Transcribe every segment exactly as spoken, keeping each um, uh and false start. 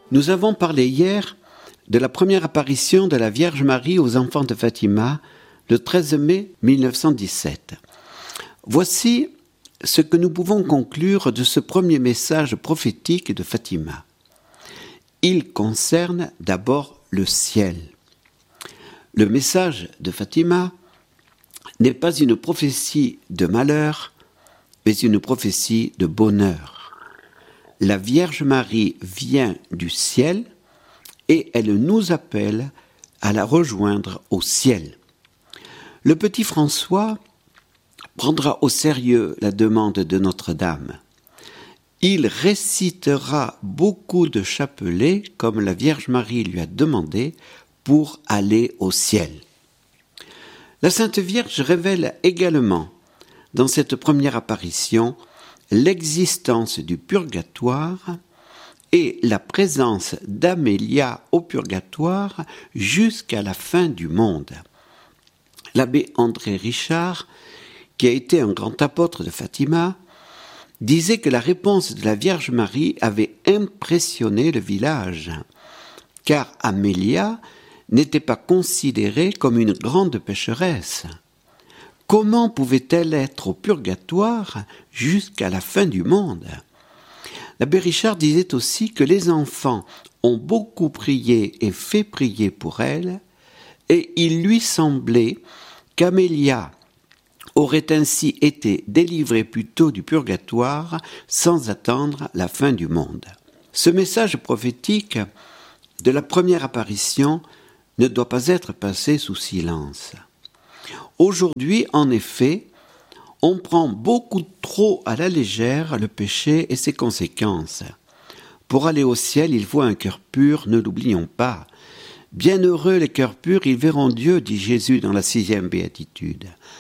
Nous avons parlé hier de la première apparition de la Vierge Marie aux enfants de Fatima le treize mai mille neuf cent dix-sept. Voici ce que nous pouvons conclure de ce premier message prophétique de Fatima. Il concerne d'abord le ciel. Le message de Fatima n'est pas une prophétie de malheur, mais une prophétie de bonheur. La Vierge Marie vient du ciel et elle nous appelle à la rejoindre au ciel. Le petit François prendra au sérieux la demande de Notre-Dame. Il récitera beaucoup de chapelets, comme la Vierge Marie lui a demandé, pour aller au ciel. La Sainte Vierge révèle également, dans cette première apparition, l'existence du purgatoire et la présence d'Amélia au purgatoire jusqu'à la fin du monde. L'abbé André Richard, qui a été un grand apôtre de Fatima, disait que la réponse de la Vierge Marie avait impressionné le village, car Amélia n'était pas considérée comme une grande pécheresse. Comment pouvait-elle être au purgatoire jusqu'à la fin du monde ? L'abbé Richard disait aussi que les enfants ont beaucoup prié et fait prier pour elle, et il lui semblait qu'Amélia aurait ainsi été délivrée plus tôt du purgatoire sans attendre la fin du monde. Ce message prophétique de la première apparition ne doit pas être passé sous silence. Aujourd'hui, en effet, on prend beaucoup trop à la légère le péché et ses conséquences. Pour aller au ciel, il faut un cœur pur, ne l'oublions pas. Bienheureux les cœurs purs, ils verront Dieu, dit Jésus dans la sixième béatitude.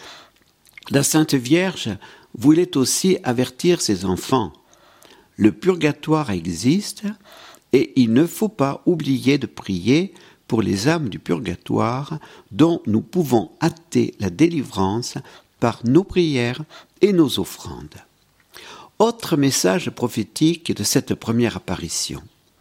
La Sainte Vierge voulait aussi avertir ses enfants. Le purgatoire existe et il ne faut pas oublier de prier pour les âmes du purgatoire dont nous pouvons hâter la délivrance par nos prières et nos offrandes. Autre message prophétique de cette première apparition.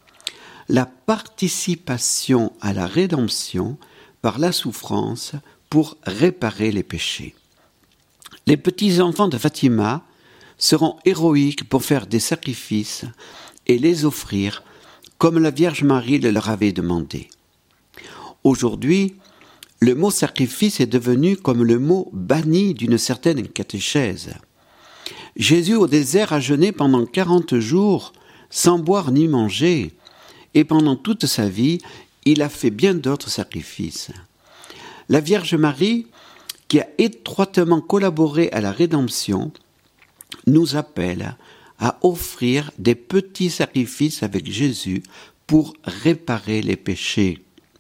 La participation à la rédemption par la souffrance pour réparer les péchés. Les petits-enfants de Fatima seront héroïques pour faire des sacrifices et les offrir comme la Vierge Marie le leur avait demandé. Aujourd'hui, le mot sacrifice est devenu comme le mot banni d'une certaine catéchèse. Jésus au désert a jeûné pendant quarante jours sans boire ni manger, et pendant toute sa vie, il a fait bien d'autres sacrifices. La Vierge Marie, qui a étroitement collaboré à la rédemption, nous appelle à offrir des petits sacrifices avec Jésus pour réparer les péchés.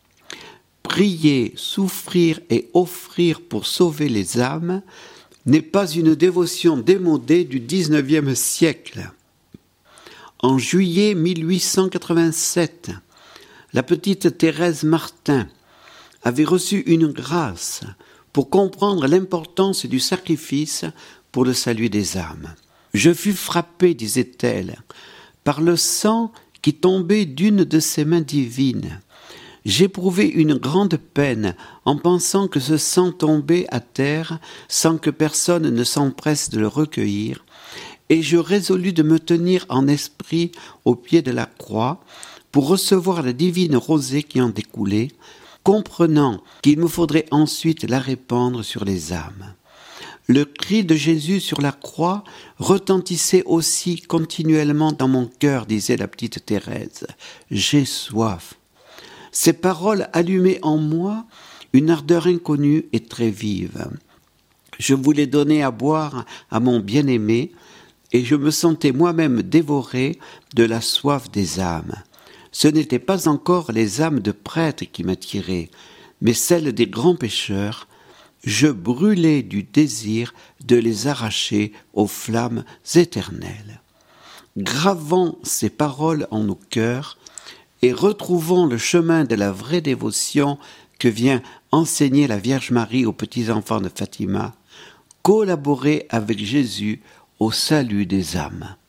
Prier, souffrir et offrir pour sauver les âmes n'est pas une dévotion démodée du dix-neuvième siècle. En juillet mille huit cent quatre-vingt-sept, la petite Thérèse Martin avait reçu une grâce pour comprendre l'importance du sacrifice pour le salut des âmes. Je fus frappée, disait-elle, par le sang qui tombait d'une de ses mains divines. J'éprouvais une grande peine en pensant que ce sang tombait à terre sans que personne ne s'empresse de le recueillir, et je résolus de me tenir en esprit au pied de la croix pour recevoir la divine rosée qui en découlait, comprenant qu'il me faudrait ensuite la répandre sur les âmes. Le cri de Jésus sur la croix retentissait aussi continuellement dans mon cœur, disait la petite Thérèse. J'ai soif. Ces paroles allumaient en moi une ardeur inconnue et très vive. Je voulais donner à boire à mon bien-aimé et je me sentais moi-même dévoré de la soif des âmes. Ce n'étaient pas encore les âmes de prêtres qui m'attiraient, mais celles des grands pécheurs. Je brûlais du désir de les arracher aux flammes éternelles. Gravons ces paroles en nos cœurs et retrouvons le chemin de la vraie dévotion que vient enseigner la Vierge Marie aux petits-enfants de Fatima, collaborer avec Jésus au salut des âmes.